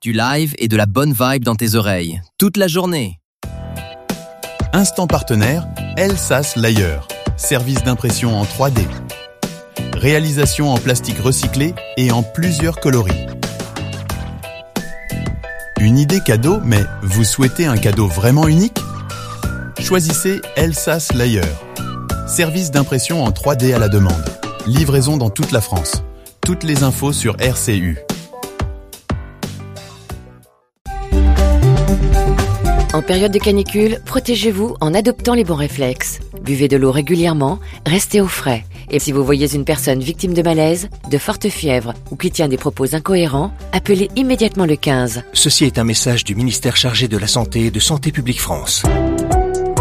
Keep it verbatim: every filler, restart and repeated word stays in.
du live et de la bonne vibe dans tes oreilles, toute la journée. Instant partenaire, Elsass Layer, service d'impression en trois D. Réalisation en plastique recyclé et en plusieurs coloris. Une idée cadeau, mais vous souhaitez un cadeau vraiment unique ? Choisissez Elsass Layer. Service d'impression en trois D à la demande. Livraison dans toute la France. Toutes les infos sur R C U. En période de canicule, protégez-vous en adoptant les bons réflexes. Buvez de l'eau régulièrement, restez au frais. Et si vous voyez une personne victime de malaise, de forte fièvre ou qui tient des propos incohérents, appelez immédiatement le quinze. Ceci est un message du ministère chargé de la Santé et de Santé publique France.